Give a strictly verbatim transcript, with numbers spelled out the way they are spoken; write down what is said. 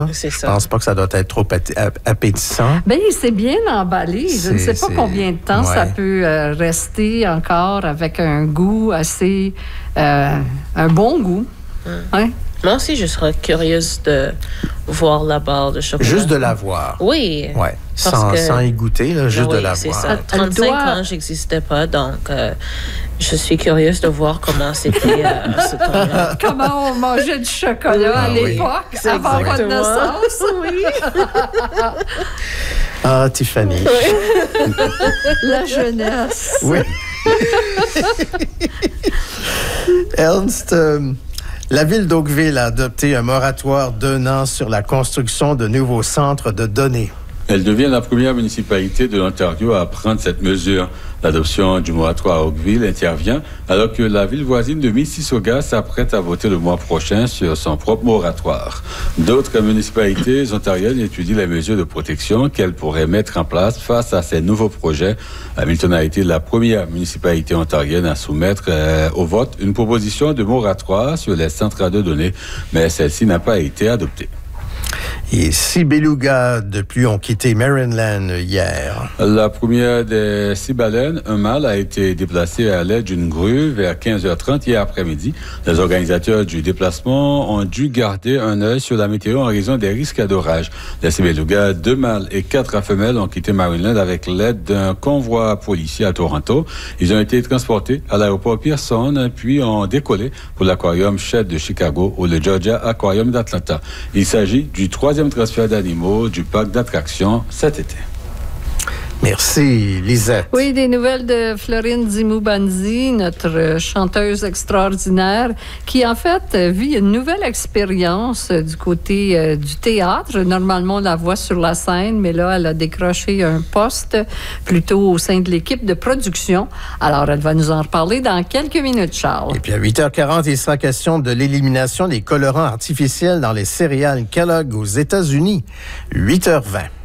C'est Je ça. pense pas que ça doit être trop ap- ap- appétissant. Bien, c'est bien emballé. Je ne sais C'est- pas c'est- combien de temps ouais. ça peut euh, rester encore avec un goût assez... euh, un bon goût. Ouais. Moi aussi, je serais curieuse de voir la barre de chocolat. Juste de la voir. Oui. Ouais. Parce Sans, que- sans y goûter, là, juste oui, de la c'est voir. ça. Elle- elle trente-cinq doit- ans, j'existais pas, donc euh, je suis curieuse de voir comment c'était euh, ce temps-là. Comment on mangeait du chocolat Ah à oui. l'époque, C'est avant votre exactement. naissance. Oui. Ah, Tiffany. La jeunesse. Oui. Ernst, euh, la ville d'Oakville a adopté un moratoire d'un an sur la construction de nouveaux centres de données. Elle devient la première municipalité de l'Ontario à prendre cette mesure. L'adoption du moratoire à Oakville intervient alors que la ville voisine de Mississauga s'apprête à voter le mois prochain sur son propre moratoire. D'autres municipalités ontariennes étudient les mesures de protection qu'elles pourraient mettre en place face à ces nouveaux projets. Hamilton a été la première municipalité ontarienne à soumettre euh, au vote une proposition de moratoire sur les centres de données, mais celle-ci n'a pas été adoptée. Et six belugas de pluie ont quitté Maryland hier. La première des six baleines, un mâle, a été déplacé à l'aide d'une grue vers quinze heures trente hier après-midi. Les organisateurs du déplacement ont dû garder un œil sur la météo en raison des risques d'orage. Les six belugas, deux mâles et quatre femelles, ont quitté Maryland avec l'aide d'un convoi policier à Toronto. Ils ont été transportés à l'aéroport Pearson puis ont décollé pour l'aquarium Shedd de Chicago ou le Georgia Aquarium d'Atlanta. Il s'agit du troisième transfert d'animaux du parc d'attractions cet été. Merci, Lisette. Oui, des nouvelles de Florine Dimoubanzi, notre chanteuse extraordinaire, qui en fait vit une nouvelle expérience du côté euh, du théâtre. Normalement, on la voit sur la scène, mais là, elle a décroché un poste plutôt au sein de l'équipe de production. Alors, elle va nous en reparler dans quelques minutes, Charles. Et puis à huit heures quarante, il sera question de l'élimination des colorants artificiels dans les céréales Kellogg aux États-Unis. huit heures vingt.